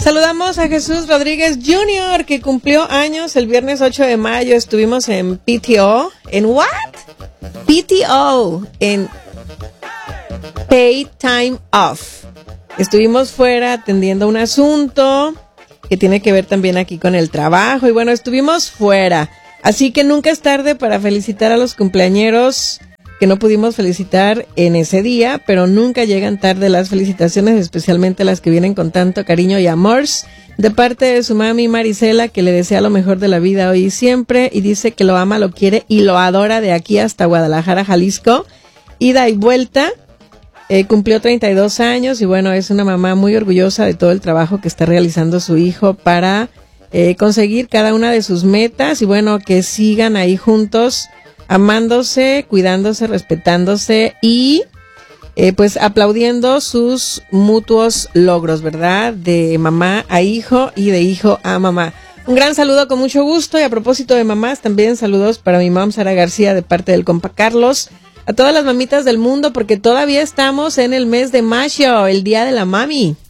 Saludamos a Jesús Rodríguez Jr., que cumplió años el viernes 8 de mayo. Estuvimos en PTO. ¿En what? PTO. En Paid Time Off. Estuvimos fuera atendiendo un asunto que tiene que ver también aquí con el trabajo. Y bueno, estuvimos fuera. Así que nunca es tarde para felicitar a los cumpleañeros que no pudimos felicitar en ese día, pero nunca llegan tarde las felicitaciones, especialmente las que vienen con tanto cariño y amor, de parte de su mami Marisela, que le desea lo mejor de la vida hoy y siempre, y dice que lo ama, lo quiere y lo adora de aquí hasta Guadalajara, Jalisco, ida y vuelta. Cumplió 32 años y bueno, es una mamá muy orgullosa de todo el trabajo que está realizando su hijo para conseguir cada una de sus metas y bueno, que sigan ahí juntos, amándose, cuidándose, respetándose y pues aplaudiendo sus mutuos logros, ¿verdad? De mamá a hijo y de hijo a mamá. Un gran saludo con mucho gusto y a propósito de mamás, también saludos para mi mam Sara García de parte del compa Carlos, a todas las mamitas del mundo porque todavía estamos en el mes de mayo, el día de la mami.